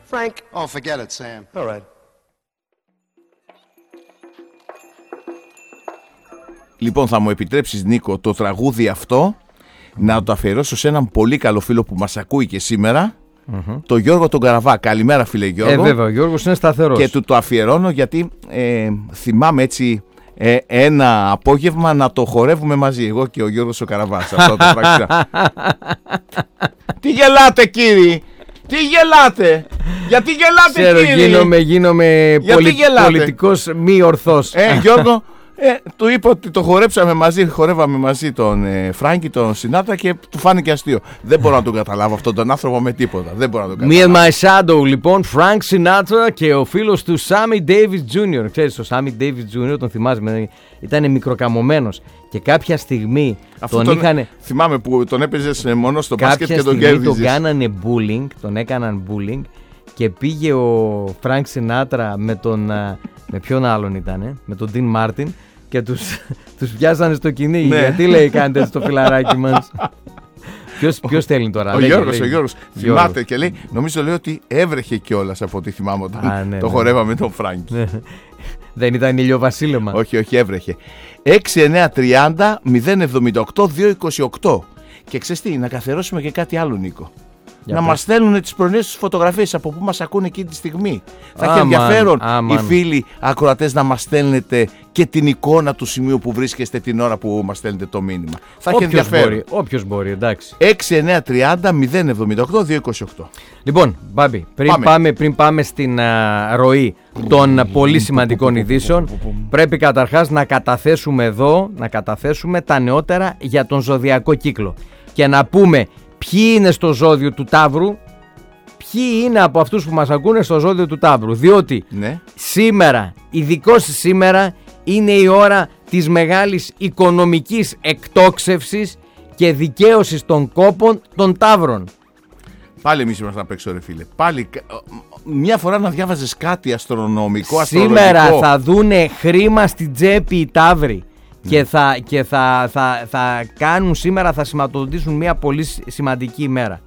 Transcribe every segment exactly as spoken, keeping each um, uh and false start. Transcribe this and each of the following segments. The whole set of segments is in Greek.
Frank. Oh, forget it, Sam. All right. Λοιπόν, θα μου επιτρέψεις, Νίκο, το τραγούδι αυτό να το αφιερώσω σε έναν πολύ καλό φίλο που μας ακούει και σήμερα, mm-hmm. το Γιώργο τον Καραβά. Καλημέρα, φίλε Γιώργο. Ε, βέβαια, ο Γιώργος είναι σταθερός. Και του το αφιερώνω γιατί ε, θυμάμαι έτσι ε, ένα απόγευμα να το χορεύουμε μαζί, εγώ και ο Γιώργος ο Καραβάς. Αυτό το Τι γελάτε, κύριοι! Τι γελάτε! Γιατί γελάτε, Ξέρω, κύριοι! Γίνομαι, γίνομαι πολι... πολιτικός μη ορθός. Ε, Γιώργο, ε, του είπα ότι το χορέψαμε μαζί, χορεύαμε μαζί τον ε, Φράγκη, τον Σινάτρα και του φάνηκε αστείο. Δεν μπορώ να τον καταλάβω αυτόν τον άνθρωπο με τίποτα. Δεν μπορώ να τον καταλάβω. Me and my shadow, λοιπόν, Frank Sinatra και ο φίλος του Sammy Davis τζούνιορ. Ξέρεις, ο Sammy Davis τζούνιορ τον θυμάσαι, ήταν μικροκαμωμένος και κάποια στιγμή Αυτό τον, τον είχαν... Θυμάμαι που τον έπαιζες μόνο στο μπάσκετ και τον κέρδιζες. κέρδιζες. Τον κάνανε bullying, τον έκαναν bullying και πήγε ο Frank Sinatra με τον... με ποιον άλλον ήτανε, με τον Dean Martin και τους, τους πιάσανε στο κυνήγι. Ναι. Γιατί λέει κάνετε στο φιλαράκι μας. Ποιος, ποιος θέλει τώρα? Ο λέγε, Γιώργος, λέγε. ο Γιώργος. Θυμάται και λέει, νομίζω λέει ότι έβρεχε κιόλας από ό,τι θυμάμαι όταν Α, ναι, το ναι. χορεύαμε τον Φράγκη. Ναι. Δεν ήταν ηλιοβασίλεμα? Όχι, όχι, έβρεχε. έξι εννιά τριάντα μηδέν εβδομήντα οκτώ διακόσια είκοσι οκτώ. Και ξέρεις τι, να καθιερώσουμε και κάτι άλλο, Νίκο. Για να πες. Μας στέλνουν τις πρωινές τους φωτογραφίες από πού μας ακούνε εκείνη τη στιγμή. Θα έχει ενδιαφέρον οι φίλοι ακροατές να μας στέλνετε και την εικόνα του σημείου που βρίσκεστε την ώρα που μας στέλνετε το μήνυμα. Θα έχει ενδιαφέρον. Μπορεί, όποιος μπορεί, εντάξει. έξι εννιά τριάντα μηδέν εβδομήντα οκτώ διακόσια είκοσι οκτώ. Λοιπόν, Μπάμπη, πριν πάμε. πάμε, πριν πάμε στην α, ροή των πολύ σημαντικών ειδήσεων, πρέπει καταρχάς να καταθέσουμε εδώ, να καταθέσουμε τα νεότερα για τον ζωδιακό κύκλο και να πούμε ποιοι είναι στο ζώδιο του Ταύρου, ποιοι είναι από αυτούς που μας ακούνε στο ζώδιο του Ταύρου. Διότι ναι. σήμερα, ειδικώς σήμερα, είναι η ώρα της μεγάλης οικονομικής εκτόξευσης και δικαίωσης των κόπων των Ταύρων. Πάλι εμείς ήμασταν απ' έξω, ρε φίλε. Πάλι μια φορά να διάβαζες κάτι αστρονομικό, σήμερα αστρολογικό. Θα δούνε χρήμα στην τσέπη οι Ταύροι. Ναι. Και, θα, και θα, θα, θα κάνουν σήμερα, θα σηματοδοτήσουν μια πολύ σημαντική ημέρα.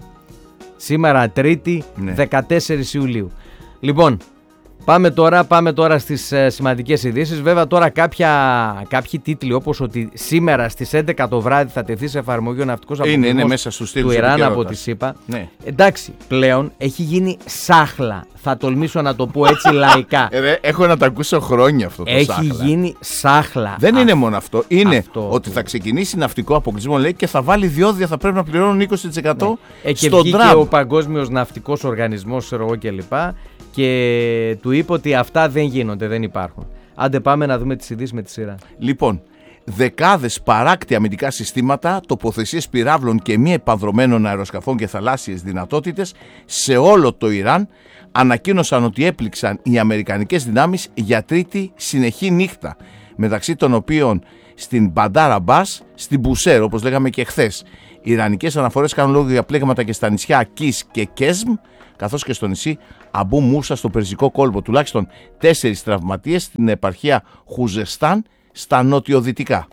Σήμερα Τρίτη, ναι. δεκατέσσερις Ιουλίου. Λοιπόν, πάμε τώρα, πάμε τώρα στις ε, σημαντικές ειδήσεις. Βέβαια τώρα κάποια, κάποιοι τίτλοι όπως ότι σήμερα στις έντεκα το βράδυ θα τεθεί σε εφαρμογή ο ναυτικός αποκλεισμός του Ιράν από τη ΣΥΠΑ. Ναι. Εντάξει, πλέον έχει γίνει σάχλα. Θα τολμήσω να το πω έτσι λαϊκά. Ε, έχω να το ακούσω χρόνια αυτό το έχει σάχλα. Έχει γίνει σάχλα. Δεν Α, είναι μόνο αυτό. Είναι αυτό ότι θα ξεκινήσει ναυτικό αποκλεισμό, λέει, και θα βάλει διόδια, θα πρέπει να πληρώνουν είκοσι τοις εκατό ναι. ε, στον και τραμ. Και ο Παγκόσμιος Ναυτικός Οργανισμός, ξέρω εγώ κλπ. Και του είπε ότι αυτά δεν γίνονται, δεν υπάρχουν. Άντε πάμε να δούμε τις ειδήσεις με τη σειρά. Λοιπόν, δεκάδες παράκτια αμυντικά συστήματα, τοποθεσίες πυράβλων και μη επανδρομένων αεροσκαφών και θαλάσσιες δυνατότητες σε όλο το Ιράν ανακοίνωσαν ότι έπληξαν οι αμερικανικές δυνάμεις για τρίτη συνεχή νύχτα, μεταξύ των οποίων στην Μπαντάρ Αμπάς, στην Μπουσέρ, όπως λέγαμε και χθες. Οι ιρανικές αναφορές κάνουν λόγο για πλέγματα και στα νησιά Ακίς και Κέσμ, καθώς και στο νησί Αμπού Μούσα στο Περσικό κόλπο. Τουλάχιστον τέσσερις τραυματίες στην επαρχία Χουζεστάν στα νοτιοδυτικά.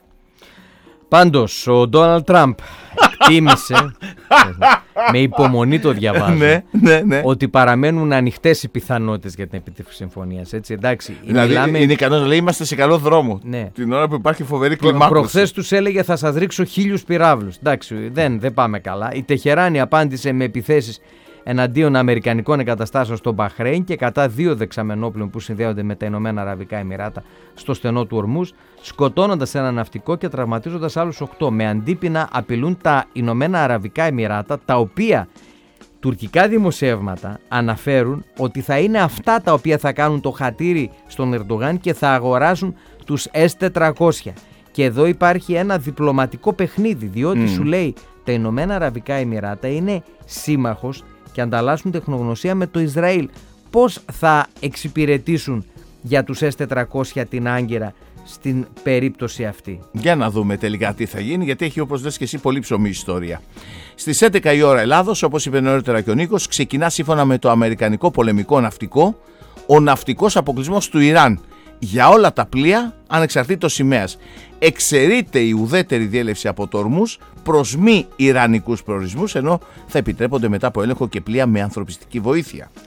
Πάντως ο Ντόναλντ Τραμπ εκτίμησε, με υπομονή το διαβάζω, ναι, ναι, ναι. ότι παραμένουν ανοιχτές οι πιθανότητες για την επίτευξη συμφωνίας. Έτσι, εντάξει, δηλαδή μιλάμε... είναι ικανός να λέει είμαστε σε καλό δρόμο, ναι. Την ώρα που υπάρχει φοβερή κλιμάκωση. Προχθές τους έλεγε θα σας ρίξω χίλιους πυράβλους. Εντάξει, δεν, δεν πάμε καλά. Η Τεχεράνη απάντησε με επιθέσεις εναντίον αμερικανικών εγκαταστάσεων στο Μπαχρέιν και κατά δύο δεξαμενόπλων που συνδέονται με τα Ηνωμένα Αραβικά Εμιράτα στο στενό του Ορμούζ, σκοτώνοντας ένα ναυτικό και τραυματίζοντας άλλους οκτώ. Με αντίπεινα απειλούν τα Ηνωμένα Αραβικά Εμιράτα, τα οποία τουρκικά δημοσιεύματα αναφέρουν ότι θα είναι αυτά τα οποία θα κάνουν το χατήρι στον Ερντογάν και θα αγοράσουν τους ες τετρακόσια. Και εδώ υπάρχει ένα διπλωματικό παιχνίδι, διότι mm. σου λέει τα Ηνωμένα Αραβικά Εμιράτα είναι σύμμαχος και ανταλλάσσουν τεχνογνωσία με το Ισραήλ. Πώς θα εξυπηρετήσουν για τους ες τετρακόσια την Άγκυρα στην περίπτωση αυτή? Για να δούμε τελικά τι θα γίνει, γιατί έχει, όπως λες και εσύ, πολύ ψωμί ιστορία. Στις έντεκα η ώρα Ελλάδος, όπως είπε νωρίτερα και ο Νίκος, ξεκινά σύμφωνα με το αμερικανικό πολεμικό ναυτικό ο ναυτικός αποκλεισμός του Ιράν για όλα τα πλοία ανεξαρτήτως σημαίας. Εξαιρείται η ουδέτερη διέλευση από το Ορμούζ προς μη ιρανικούς προορισμούς, ενώ θα επιτρέπονται μετά από έλεγχο και πλοία με ανθρωπιστική βοήθεια.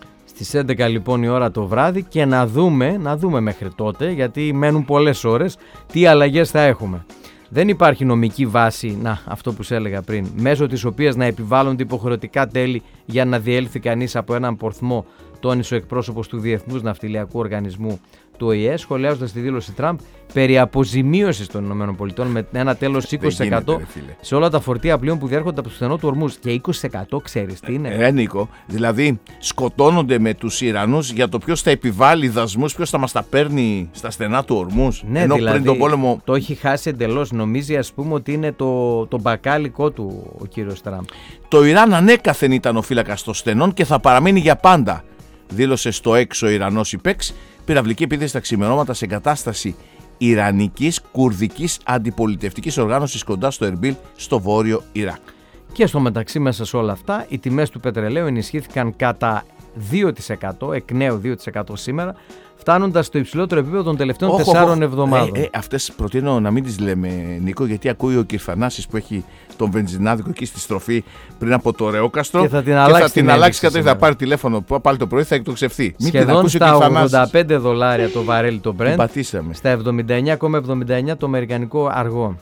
Στις έντεκα λοιπόν η ώρα το βράδυ και να δούμε, να δούμε μέχρι τότε, γιατί μένουν πολλές ώρες, τι αλλαγές θα έχουμε. Δεν υπάρχει νομική βάση, να, αυτό που σε έλεγα πριν, μέσω της οποίας να επιβάλλονται υποχρεωτικά τέλη για να διέλθει κανείς από έναν πορθμό, τόνισε ο εκπρόσωπος του Διεθνούς Ναυτιλιακού Οργανισμού του Ο Η Ε, σχολιάζοντας τη δήλωση Τραμπ περί αποζημίωσης των ΗΠΑ με ένα τέλος είκοσι τοις εκατό γίνεται, σε όλα τα φορτία πλοίων που διέρχονται από το στενό του Ορμούζ. Και είκοσι τοις εκατό ξέρεις τι είναι. Ε, Νίκο, δηλαδή σκοτώνονται με τους Ιρανούς για το ποιος θα επιβάλλει δασμούς, ποιος θα μας τα παίρνει στα στενά του Ορμούζ. Ναι, ενώ δηλαδή, πριν τον πόλεμο. Το έχει χάσει εντελώς. Νομίζει, ας πούμε, ότι είναι το, το μπακάλικο του ο κύριος Τραμπ. Το Ιράν ανέκαθεν ήταν ο φύλακας των στενών και θα παραμείνει για πάντα, δήλωσε στο έξω Ιρανός ΙΠΕΞ, πυραυλική επίθεση τα ξημερώματα σε εγκατάσταση Ιρανικής Κουρδικής Αντιπολιτευτικής Οργάνωσης κοντά στο Ερμπίλ, στο βόρειο Ιράκ. Και στο μεταξύ, μέσα σε όλα αυτά, οι τιμές του πετρελαίου ενισχύθηκαν κατά δύο τοις εκατό, εκ νέου δύο τοις εκατό σήμερα, φτάνοντας στο υψηλότερο επίπεδο των τελευταίων τεσσάρων εβδομάδων. Ε, ε, αυτές προτείνω να μην τις λέμε, Νίκο, γιατί ακούει ο Κυρφανάσης που έχει τον βενζινάδικο εκεί στη στροφή πριν από το Ρεόκαστρο και θα την αλλάξει, και θα την αλλάξει κατευθείαν. Θα πάρει τηλέφωνο πάλι το πρωί, θα εκτοξευθεί. Σχεδόν στα ογδόντα πέντε δολάρια το βαρέλι το Brent, στα εβδομήντα εννιά κόμμα εβδομήντα εννιά το αμερικανικό αργό.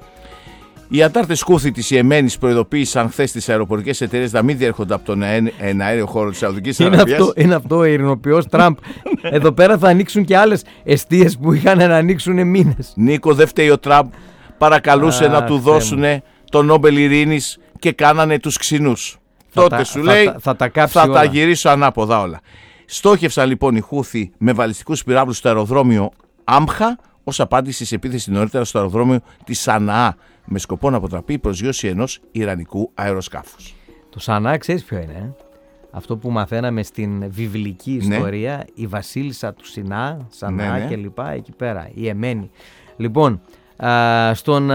Οι αντάρτες Χούθη της Ιεμένης προειδοποίησαν χθες τις αεροπορικές εταιρείες να μην διέρχονται από τον αέριο χώρο της Σαουδικής Αραβίας. Αυτό, είναι αυτό ο ειρηνοποιός Τραμπ. Εδώ πέρα θα ανοίξουν και άλλες εστίες που είχαν να ανοίξουν μήνες. Νίκο, δεν φταίει ο Τραμπ. Παρακαλούσε Α, να του δώσουν το Νόμπελ Ειρήνης και κάνανε τους ξινούς. Θα Τότε τα, σου θα, λέει θα, θα, τα, θα τα γυρίσω ανάποδα όλα. Στόχευσαν λοιπόν οι Χούθη με βαλιστικούς πυράβλους στο αεροδρόμιο Άμχα ως απάντηση σε επίθεση νωρίτερα στο αεροδρόμιο της Σαναά, με σκοπό να αποτραπεί η προσγείωση ενός ιρανικού αεροσκάφους. Το Σαναά ξέρεις ποιο είναι, ε? Αυτό που μαθαίναμε στην βιβλική ιστορία, ναι. Η βασίλισσα του Σινά, Σαναά, ναι, ναι. Και λοιπά, εκεί πέρα, η Εμένη. Λοιπόν, α, στον,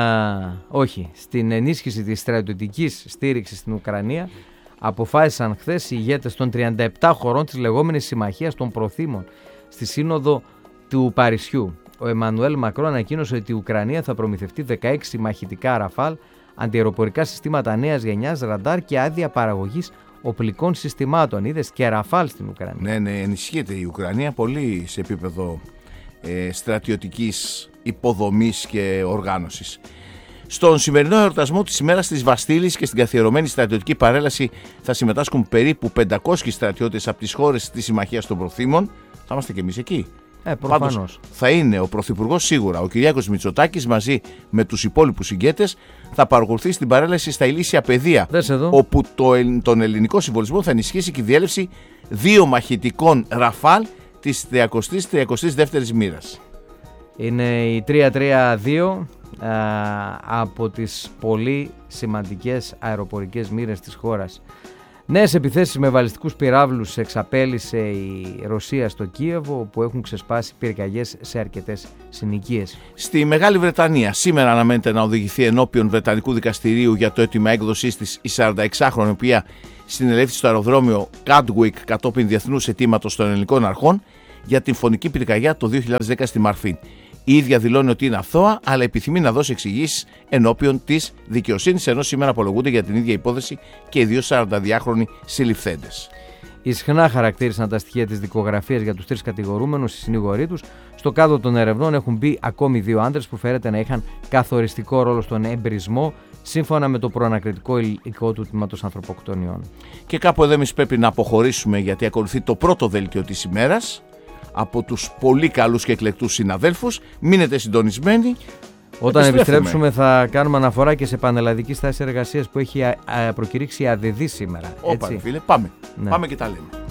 α, όχι, στην ενίσχυση της στρατιωτικής στήριξης στην Ουκρανία αποφάσισαν χθες οι ηγέτες των τριάντα επτά χωρών της λεγόμενης Συμμαχίας των Προθήμων στη Σύνοδο του Παρισιού. Ο Εμμανουέλ Μακρόν ανακοίνωσε ότι η Ουκρανία θα προμηθευτεί δεκαέξι μαχητικά Ραφάλ, αντιαεροπορικά συστήματα νέας γενιάς, ραντάρ και άδεια παραγωγής οπλικών συστημάτων. Είδες, και Ραφάλ στην Ουκρανία. Ναι, ναι, ενισχύεται η Ουκρανία πολύ σε επίπεδο ε, στρατιωτικής υποδομής και οργάνωσης. Στον σημερινό εορτασμό της ημέρας της Βαστίλης και στην καθιερωμένη στρατιωτική παρέλαση θα συμμετάσχουν περίπου πεντακόσιοι στρατιώτες από τις χώρες της Συμμαχίας των Προθήμων. Θα είμαστε και εμείς εκεί. Ε, προφανώς. Θα είναι ο Πρωθυπουργός σίγουρα, ο Κυριάκος Μητσοτάκης, μαζί με τους υπόλοιπους ηγέτες, θα παρακολουθεί στην παρέλαση στα Ηλίσια Πεδία, όπου το, τον ελληνικό συμβολισμό θα ενισχύσει και η διέλευση δύο μαχητικών Ραφάλ της τριακοστής τριακοστής δεύτερης μοίρας. Είναι η τριακόσια τριάντα δύο α, από τις πολύ σημαντικές αεροπορικές μοίρες της χώρας. Νέες επιθέσεις με βαλιστικούς πυράβλους εξαπέλυσε η Ρωσία στο Κίεβο, που έχουν ξεσπάσει πυρκαγιές σε αρκετές συνοικίες. Στη Μεγάλη Βρετανία σήμερα αναμένεται να οδηγηθεί ενώπιον Βρετανικού Δικαστηρίου για το αίτημα έκδοσής της η σαρανταεξάχρονη, η οποία συνελεύθη στο αεροδρόμιο Gatwick κατόπιν διεθνούς αιτήματος των ελληνικών αρχών για την φωνική πυρκαγιά το δύο χιλιάδες δέκα στη Μαρφίν. Η ίδια δηλώνει ότι είναι αθώα, αλλά επιθυμεί να δώσει εξηγήσεις ενώπιον της δικαιοσύνης, ενώ σήμερα απολογούνται για την ίδια υπόθεση και οι δύο σαρανταδυάχρονοι συλληφθέντες. Ισχνά χαρακτήρισαν τα στοιχεία της δικογραφίας για τους τρεις κατηγορούμενους, οι συνήγοροι τους. Στο κάδρο των ερευνών έχουν μπει ακόμη δύο άντρες που φέρεται να είχαν καθοριστικό ρόλο στον εμπρισμό, σύμφωνα με το προανακριτικό υλικό του τμήματος ανθρωποκτονιών. Και κάπου εδώ εμείς πρέπει να αποχωρήσουμε, γιατί ακολουθεί το πρώτο δέλτιο της ημέρας από τους πολύ καλούς και εκλεκτούς συναδέλφους. Μείνετε συντονισμένοι. Όταν επιστρέψουμε θα κάνουμε αναφορά και σε πανελλαδική στάση εργασίας που έχει προκηρύξει η ΑΔΔ σήμερα. Όπα, φίλε, πάμε. Ναι. Πάμε και τα λέμε.